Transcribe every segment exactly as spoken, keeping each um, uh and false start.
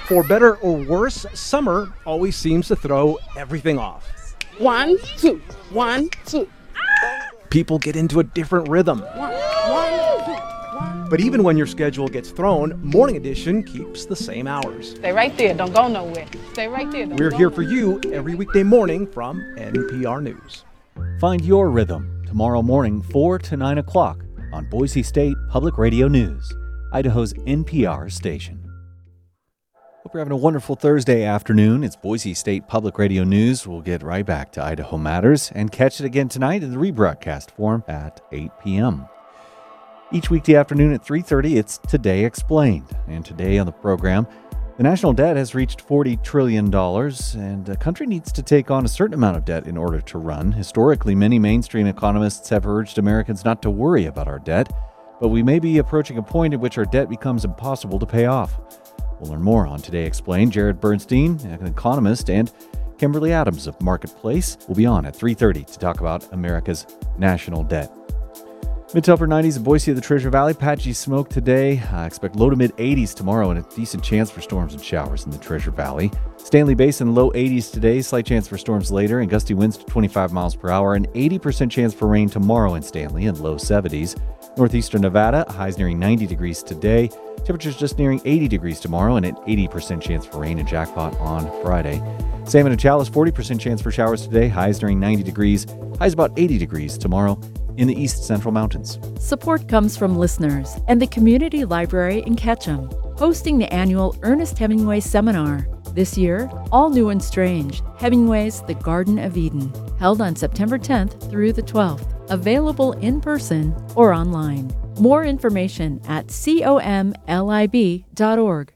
For better or worse, summer always seems to throw everything off. One, two, one, two. People get into a different rhythm. One, one, two, one. But even when your schedule gets thrown, Morning Edition keeps the same hours. Stay right there. Don't go nowhere. Stay right there. Don't We're go here for nowhere. you every weekday morning from N P R News. Find your rhythm tomorrow morning, four to nine o'clock on Boise State Public Radio News, Idaho's N P R station. Hope you're having a wonderful Thursday afternoon. It's Boise State Public Radio News. We'll get right back to Idaho Matters and catch it again tonight in the rebroadcast form at eight p.m. Each weekday afternoon at three thirty, it's Today Explained. And today on the program, the national debt has reached forty trillion dollars, and the country needs to take on a certain amount of debt in order to run. Historically, many mainstream economists have urged Americans not to worry about our debt, but we may be approaching a point at which our debt becomes impossible to pay off. We'll learn more on Today Explained. Jared Bernstein, an economist, and Kimberly Adams of Marketplace will be on at three thirty to talk about America's national debt. Mid to upper nineties in Boise of the Treasure Valley. Patchy smoke today. I expect low to mid eighties tomorrow and a decent chance for storms and showers in the Treasure Valley. Stanley Basin low eighties today. Slight chance for storms later and gusty winds to twenty-five miles per hour. An eighty percent chance for rain tomorrow in Stanley and low seventies. Northeastern Nevada, highs nearing ninety degrees today. Temperatures just nearing eighty degrees tomorrow and an eighty percent chance for rain in Jackpot on Friday. Salmon and Chalice, forty percent chance for showers today. Highs nearing ninety degrees. Highs about eighty degrees tomorrow in the East Central Mountains. Support comes from listeners and the Community Library in Ketchum, hosting the annual Ernest Hemingway Seminar. This year, all new and strange, Hemingway's The Garden of Eden, held on September tenth through the twelfth, available in person or online. More information at comlib dot org.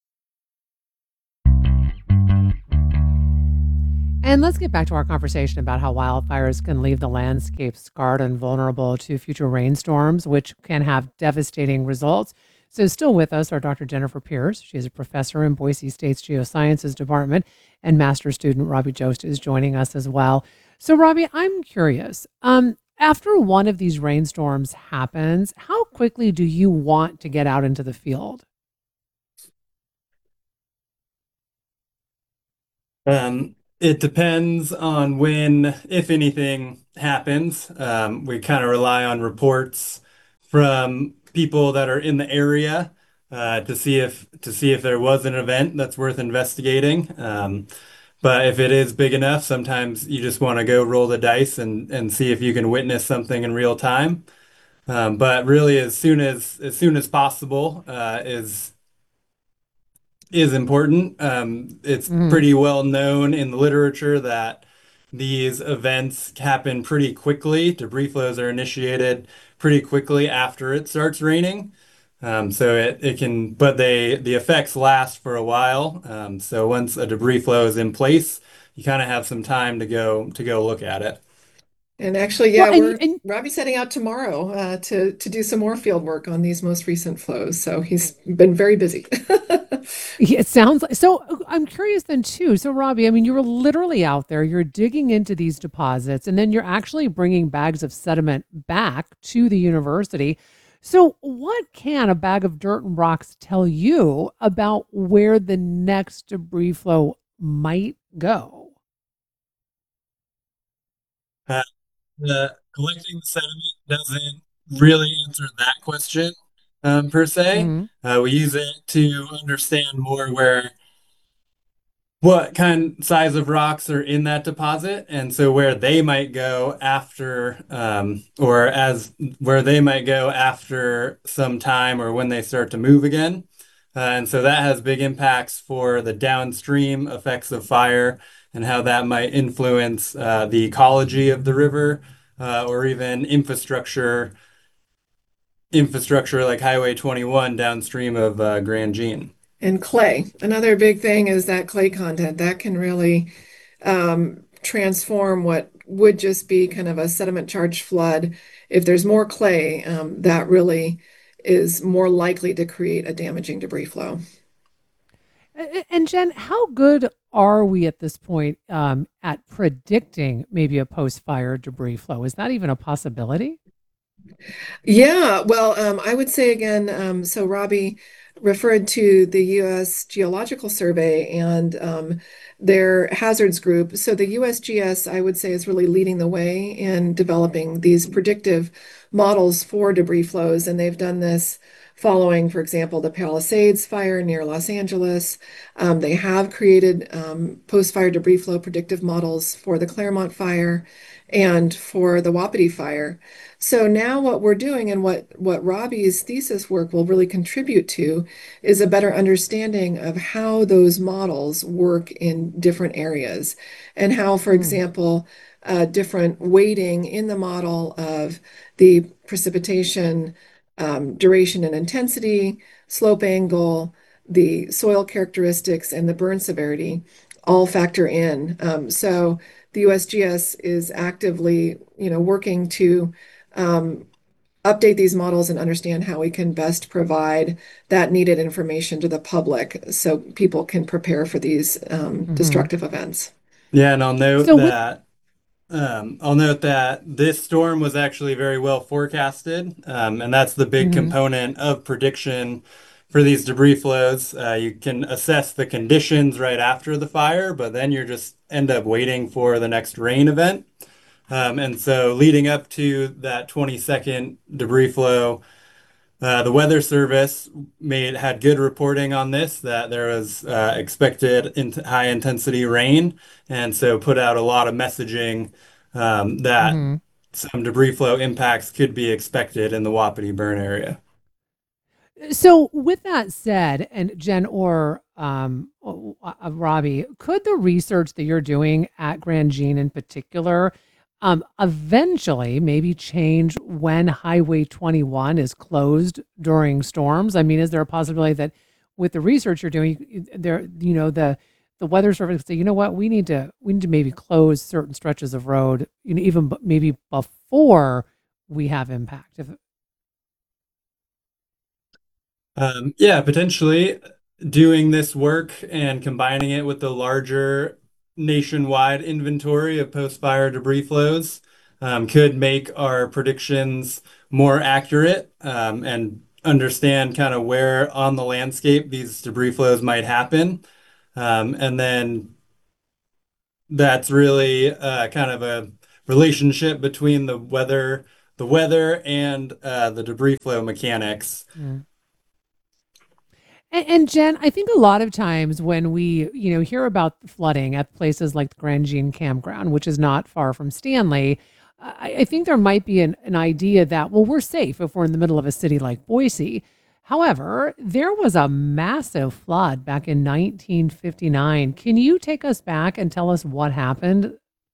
And let's get back to our conversation about how wildfires can leave the landscape scarred and vulnerable to future rainstorms, which can have devastating results. So still with us are Doctor Jennifer Pierce. She is a professor in Boise State's Geosciences Department, and master's student Robbie Jost is joining us as well. So Robbie, I'm curious, um, after one of these rainstorms happens, how quickly do you want to get out into the field? Um, It depends on when, if anything, happens. Um, we kind of rely on reports from people that are in the area uh, to see if to see if there was an event that's worth investigating. Um, but if it is big enough, sometimes you just want to go roll the dice and and see if you can witness something in real time. Um, but really, as soon as as soon as possible uh, is is important. Um, it's Mhm. pretty well known in the literature that these events happen pretty quickly. Debris flows are initiated pretty quickly after it starts raining. Um, so it, it can, but they the effects last for a while. Um, so once a debris flow is in place, you kind of have some time to go to go look at it. And actually, yeah, Well, and- we're and- Robbie's heading out tomorrow uh, to to do some more field work on these most recent flows. So he's been very busy. Yeah, it sounds like so. I'm curious then too. So, Robbie, I mean, you were literally out there. You're digging into these deposits, and then you're actually bringing bags of sediment back to the university. So, what can a bag of dirt and rocks tell you about where the next debris flow might go? Uh, the collecting the sediment doesn't really answer that question um, per se. Mhm. Uh, we use it to understand more where what kind size of rocks are in that deposit, and so where they might go after, um, or as where they might go after some time or when they start to move again. Uh, and so that has big impacts for the downstream effects of fire and how that might influence uh, the ecology of the river uh, or even infrastructure infrastructure like Highway twenty-one downstream of uh, Grand Jean. And clay. Another big thing is that clay content that can really um, transform what would just be kind of a sediment charged flood. If there's more clay, um, that really is more likely to create a damaging debris flow. A- And Jen, how good are we at this point um, at predicting maybe a post-fire debris flow? Is that even a possibility? Yeah, well, um, I would say again, um, so Robbie referred to the U S Geological Survey and um, their hazards group. So the U S G S, I would say, is really leading the way in developing these predictive models for debris flows. And they've done this following, for example, the Palisades fire near Los Angeles. Um, they have created um, post-fire debris flow predictive models for the Claremont fire and for the Wapiti fire. So now what we're doing and what, what Robbie's thesis work will really contribute to is a better understanding of how those models work in different areas and how, for Mm. example, uh, different weighting in the model of the precipitation um, duration and intensity, slope angle, the soil characteristics, and the burn severity all factor in. Um, so the U S G S is actively, you know, working to um, update these models and understand how we can best provide that needed information to the public so people can prepare for these um, hmm destructive events. Yeah, and I'll note So with that um, I'll note that this storm was actually very well forecasted, um, and that's the big mhm. component of prediction for these debris flows. Uh, you can assess the conditions right after the fire, but then you're just end up waiting for the next rain event. Um, and so leading up to that twenty second debris flow, uh, the Weather Service made had good reporting on this, that there was uh, expected in high intensity rain, and so put out a lot of messaging um, that Mhm. some debris flow impacts could be expected in the Wapiti burn area. So with that said, and Jen or um, uh, uh, Robbie, could the research that you're doing at Grand Jean in particular um, eventually maybe change when Highway twenty-one is closed during storms? I mean, is there a possibility that with the research you're doing, you- there, you know, the the Weather Service say, you know what, we need to we need to maybe close certain stretches of road, you know, even b- maybe before we have impact. If Um, yeah, potentially doing this work and combining it with the larger nationwide inventory of post-fire debris flows um, could make our predictions more accurate um, and understand kind of where on the landscape these debris flows might happen. Um, and then that's really uh, kind of a relationship between the weather, the weather and uh, the debris flow mechanics. Mm. And, and Jen, I think a lot of times when we, you know, hear about flooding at places like the Grand Jean Campground, which is not far from Stanley, I, I think there might be an, an idea that, well, we're safe if we're in the middle of a city like Boise. However, there was a massive flood back in nineteen fifty-nine. Can you take us back and tell us what happened?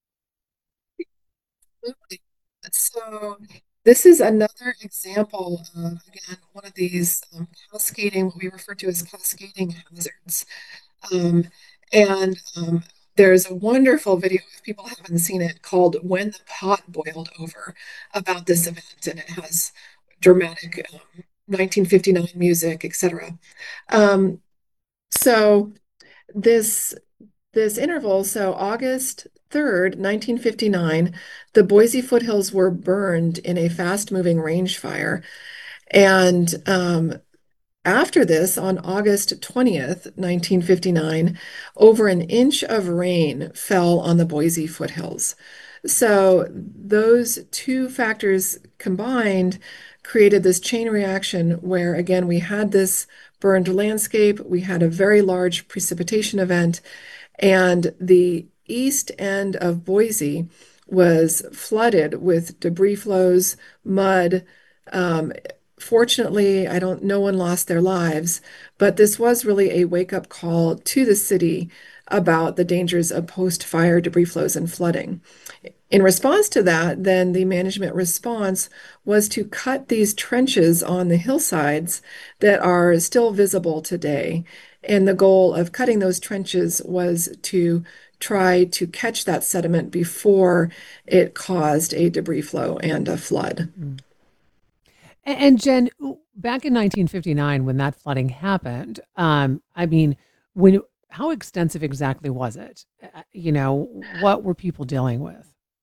Absolutely. So this is another example of, again, one of these um, cascading, what we refer to as cascading hazards. Um, and um, there's a wonderful video, if people haven't seen it, called When the Pot Boiled Over about this event. And it has dramatic um, nineteen fifty-nine music, et cetera. Um, so this this interval, so August third, nineteen fifty-nine, the Boise foothills were burned in a fast-moving range fire. And um, after this, on August twentieth, nineteen fifty-nine, over an inch of rain fell on the Boise foothills. So those two factors combined created this chain reaction where, again, we had this burned landscape, we had a very large precipitation event, and the east end of Boise was flooded with debris flows, mud. Um, fortunately, I don't, no one lost their lives, but this was really a wake-up call to the city about the dangers of post-fire debris flows and flooding. In response to that, then the management response was to cut these trenches on the hillsides that are still visible today. And the goal of cutting those trenches was to try to catch that sediment before it caused a debris flow and a flood. Mm. And, and Jen, back in nineteen fifty-nine, when that flooding happened, um, I mean, when how extensive exactly was it? Uh, You know, what were people dealing with?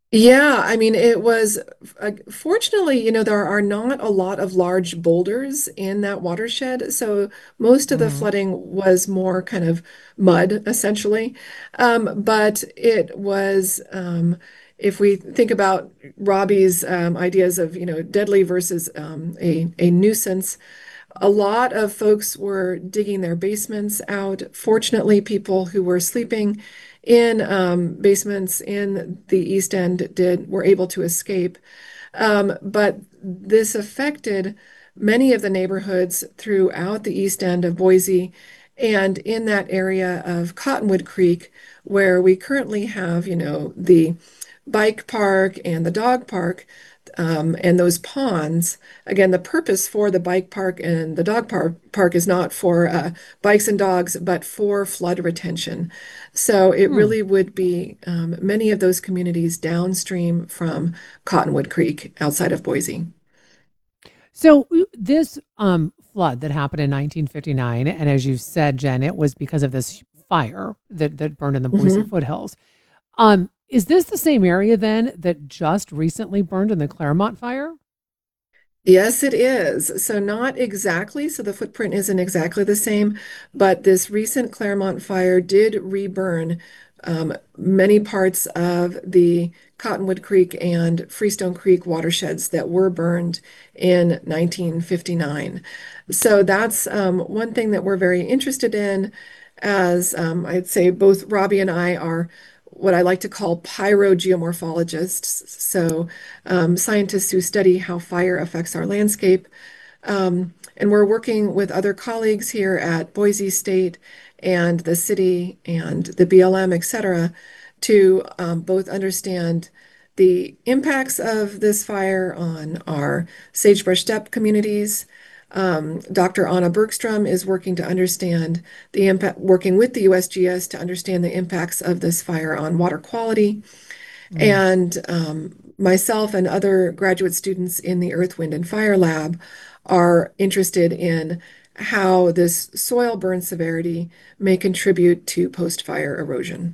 Yeah, I mean, it was uh, fortunately, you know, there are not a lot of large boulders in that watershed. So most of the Hmm. flooding was more kind of mud, essentially. Um, but it was, um, if we think about Robbie's um, ideas of, you know, deadly versus um, a, a nuisance, a lot of folks were digging their basements out. Fortunately, people who were sleeping in um, basements in the East End did were able to escape. Um, but this affected many of the neighborhoods throughout the East End of Boise and in that area of Cottonwood Creek, where we currently have, you know, the bike park and the dog park, um, and those ponds. Again, the purpose for the bike park and the dog park park is not for uh, bikes and dogs, but for flood retention. So it Hmm. really would be um, many of those communities downstream from Cottonwood Creek outside of Boise. So w- this um, flood that happened in nineteen fifty-nine, and as you said, Jen, it was because of this fire that, that burned in the Boise Mhm. foothills. Um, is this the same area then that just recently burned in the Claremont fire? Yes, it is. So not exactly. So the footprint isn't exactly the same, but this recent Claremont fire did reburn um, many parts of the Cottonwood Creek and Freestone Creek watersheds that were burned in nineteen fifty-nine. So that's um, one thing that we're very interested in, as um, I'd say both Robbie and I are what I like to call pyrogeomorphologists. So um, scientists who study how fire affects our landscape. Um, and we're working with other colleagues here at Boise State and the city and the B L M, et cetera, to um, both understand the impacts of this fire on our sagebrush steppe communities. Um, Doctor Anna Bergstrom is working to understand the impact, working with the U S G S to understand the impacts of this fire on water quality. Mm. And um, myself and other graduate students in the Earth, Wind, and Fire Lab are interested in how this soil burn severity may contribute to post-fire erosion.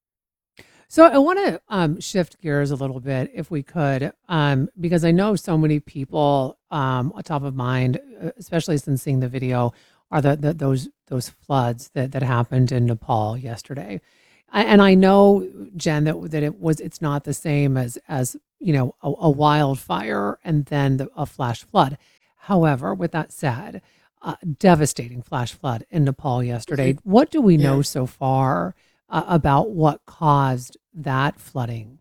So I want to um, shift gears a little bit, if we could, um, because I know so many people um, on top of mind, uh, especially since seeing the video, are the, the those those floods that that happened in Nepal yesterday. I- And I know, Jen, that that it was it's not the same as as you know a, a wildfire and then the, a flash flood. However, with that said, uh, devastating flash flood in Nepal yesterday. Mhm. What do we Yeah. know so far uh, about what caused that flooding?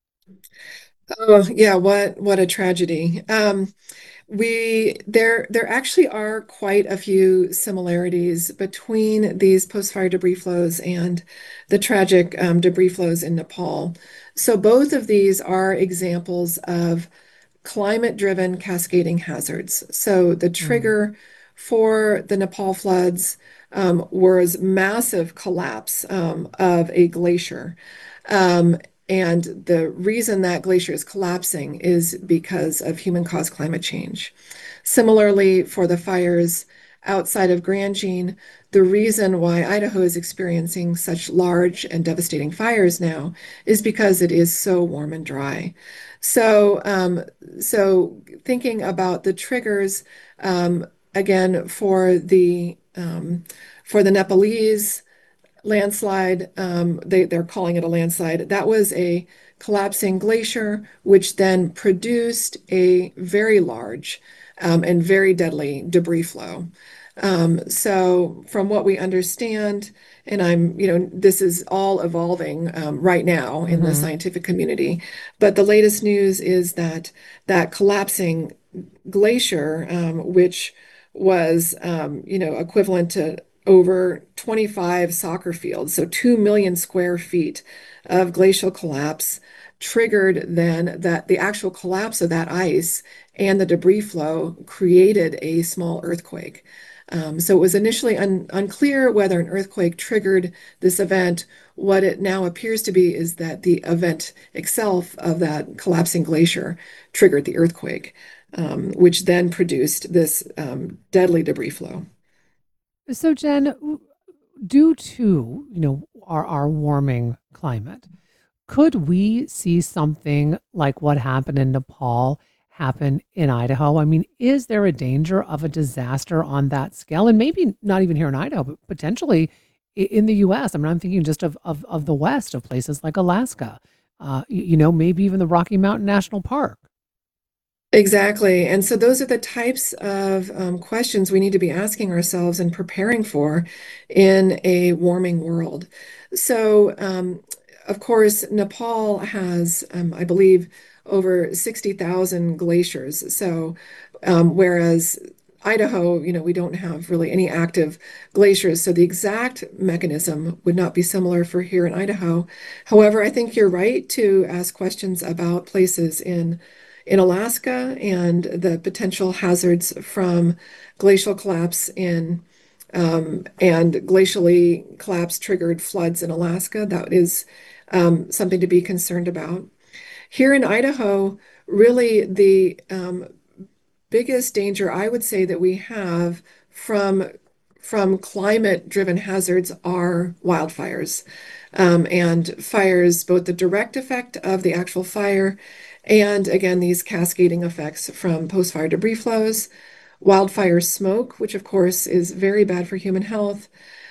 Oh, yeah, what what a tragedy. Um, we there there actually are quite a few similarities between these post-fire debris flows and the tragic um, debris flows in Nepal. So both of these are examples of climate-driven cascading hazards. So the Mm. trigger for the Nepal floods um, was massive collapse um, of a glacier. Um, and the reason that glacier is collapsing is because of human-caused climate change. Similarly, for the fires outside of Grand Jean, the reason why Idaho is experiencing such large and devastating fires now is because it is so warm and dry. So, um, so thinking about the triggers, um, again, for the um, for the Nepalese landslide. Um, they, they're calling it a landslide. That was a collapsing glacier, which then produced a very large um, and very deadly debris flow. Um, so, from what we understand, and I'm, you know, this is all evolving um, right now in the Hmm. scientific community, but the latest news is that that collapsing glacier, um, which was, um, you know, equivalent to over twenty-five soccer fields, so two million square feet of glacial collapse, triggered then that the actual collapse of that ice and the debris flow created a small earthquake. Um, so it was initially un unclear whether an earthquake triggered this event. What it now appears to be is that the event itself of that collapsing glacier triggered the earthquake, um, which then produced this um, deadly debris flow. So, Jen, w- due to you know our our warming climate, Could we see something like what happened in Nepal happen in Idaho? I mean, is there a danger of a disaster on that scale? And maybe not even here in Idaho, but potentially i- in the U S. I mean, I'm thinking just of, of, of the West, of places like Alaska, uh, y- you know, maybe even the Rocky Mountain National Park. Exactly. And so those are the types of um, questions we need to be asking ourselves and preparing for in a warming world. So, um, of course, Nepal has, um, I believe, over sixty thousand glaciers. So, um, whereas Idaho, you know, we don't have really any active glaciers. So the exact mechanism would not be similar for here in Idaho. However, I think you're right to ask questions about places in in Alaska and the potential hazards from glacial collapse in um, and glacially collapse triggered floods in Alaska. That is um, something to be concerned about. Here in Idaho, really the um, biggest danger I would say that we have from from climate-driven hazards are wildfires. Um, and fires, both the direct effect of the actual fire and again, these cascading effects from post-fire debris flows, wildfire smoke, which of course is very bad for human health,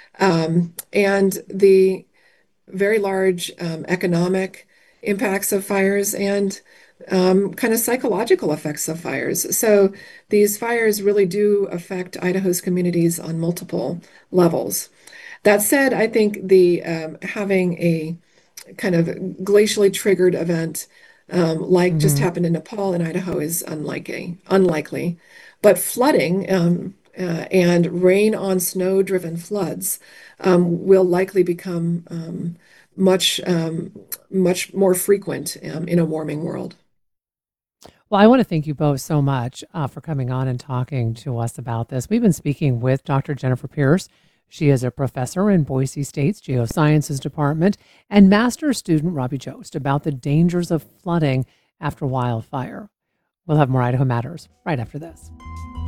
um, and the very large um, economic impacts of fires and um, kind of psychological effects of fires. So these fires really do affect Idaho's communities on multiple levels. That said, I think the um, having a kind of glacially triggered event um, like just Hmm. happened in Nepal and Idaho is unlikely. Unlikely, but flooding um, uh, and rain on snow driven floods um, will likely become um, much um, much more frequent um, in a warming world. Well, I want to thank you both so much uh, for coming on and talking to us about this. We've been speaking with Doctor Jennifer Pierce. She is a professor in Boise State's Geosciences Department, and master's student Robbie Jost about the dangers of flooding after wildfire. We'll have more Idaho Matters right after this.